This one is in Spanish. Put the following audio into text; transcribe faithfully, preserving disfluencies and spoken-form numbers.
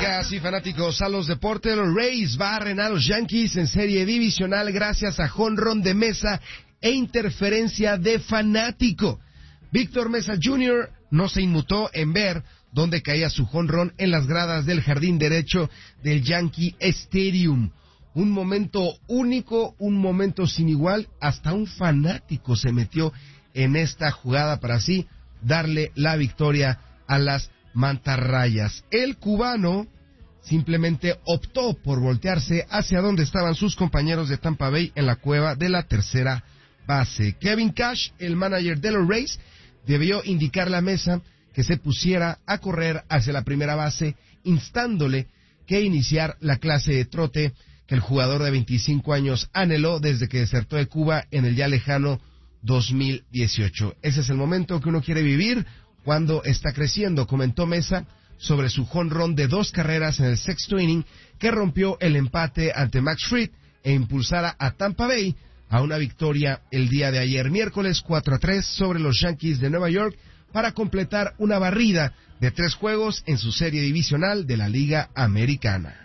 Amigas y fanáticos a los deportes, los Rays barren a los Yankees en serie divisional gracias a jonrón de Mesa e interferencia de fanático. Víctor Mesa junior no se inmutó en ver dónde caía su jonrón en las gradas del jardín derecho del Yankee Stadium. Un momento único, un momento sin igual, hasta un fanático se metió en esta jugada para así darle la victoria a las mantarrayas. El cubano simplemente optó por voltearse hacia donde estaban sus compañeros de Tampa Bay en la cueva de la tercera base. Kevin Cash, el manager de los Rays, debió indicarle a Mesa que se pusiera a correr hacia la primera base, instándole que iniciar la clase de trote que el jugador de veinticinco años anheló desde que desertó de Cuba en el ya lejano dos mil dieciocho. Ese es el momento que uno quiere vivir cuando está creciendo, comentó Mesa sobre su jonrón de dos carreras en el sexto inning que rompió el empate ante Max Fried e impulsara a Tampa Bay a una victoria el día de ayer, miércoles cuatro a tres sobre los Yankees de Nueva York para completar una barrida de tres juegos en su serie divisional de la Liga Americana.